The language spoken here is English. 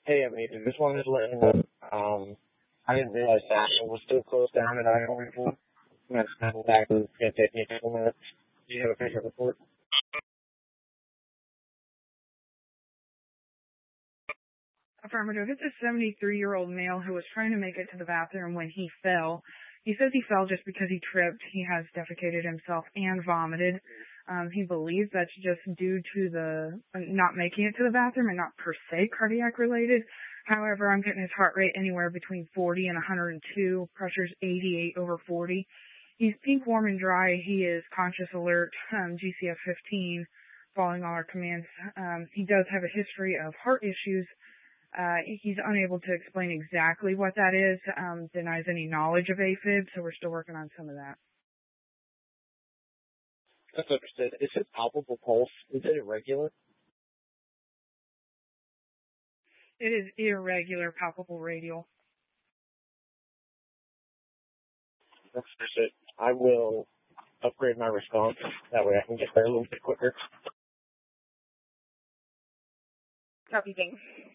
Hey, Amy, just wanted to let you know, I didn't realize that it was still closed down at I-44. That's kind of back. It's going to take me a couple minutes. Do you have a picture report? Affirmative. It's a 73-year-old male who was trying to make it to the bathroom when he fell. He says he fell just because he tripped. He has defecated himself and vomited. He believes that's just due to the not making it to the bathroom and not per se cardiac related. However, I'm getting his heart rate anywhere between 40 and 102. Pressure's 88 over 40. He's pink, warm, and dry. He is conscious, alert, GCF 15, following all our commands. He does have a history of heart issues. He's unable to explain exactly what that is, denies any knowledge of AFib, so we're still working on some of that. That's understood. Is it palpable pulse? Is it irregular? It is irregular, palpable radial. That's understood. I will upgrade my response. That way I can get there a little bit quicker. Copy, thanks.